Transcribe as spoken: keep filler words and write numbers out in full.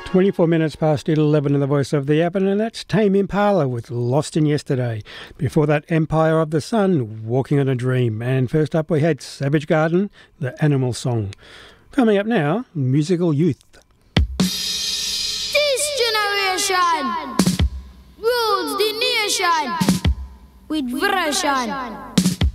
twenty-four minutes past eleven in the voice of the Appen, and that's Tame Impala with Lost in Yesterday. Before that, Empire of the Sun, Walking on a Dream. And first up we had Savage Garden, The Animal Song. Coming up now, Musical Youth. This generation rules the nation with version.